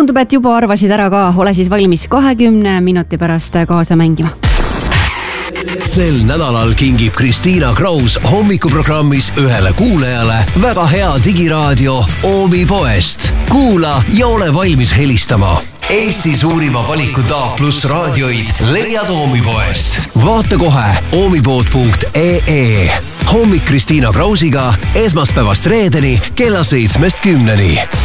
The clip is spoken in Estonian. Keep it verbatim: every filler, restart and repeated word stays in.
tundub, et juba arvasid ära ka. Ole siis valmis kahekümne minuti pärast kaasa mängima. Sel nädalal kingib Kristiina Kraus hommikuprogrammis ühele kuulajale väga hea digiraadio Oomi poest. Kuula ja ole valmis helistama. Eesti suurima valikud A pluss raadioid leiad Oomi poest. Vaata kohe oomipood punkt ee. Hommik Kristiina Krausiga esmaspäevast reedeni kella seitsmest kümneni.